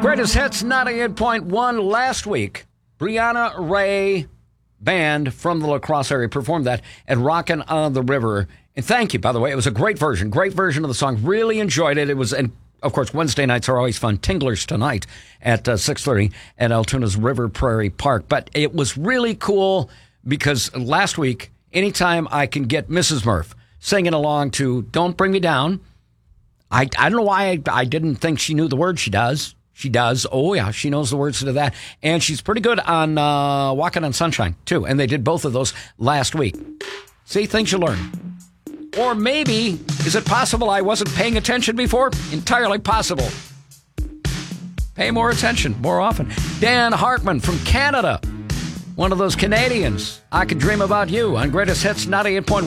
Greatest Hits 98.1 last week. Brianna Ray Band from the La Crosse area performed that at Rockin' on the River. And thank you, by the way. It was a great version of the song. Really enjoyed it. It was, and of course, Wednesday nights are always fun. Tinglers tonight at 6:30 at Altoona's River Prairie Park. But it was really cool because last week, anytime I can get Mrs. Murph singing along to Don't Bring Me Down, I don't know why I didn't think she knew the words. She does. She does. Oh, yeah, she knows the words to that. And she's pretty good on Walking on Sunshine, too. And they did both of those last week. See, things you learn. Or maybe, is it possible I wasn't paying attention before? Entirely possible. Pay more attention more often. Dan Hartman from Canada. One of those Canadians. I Could Dream About You on Greatest Hits 98.1.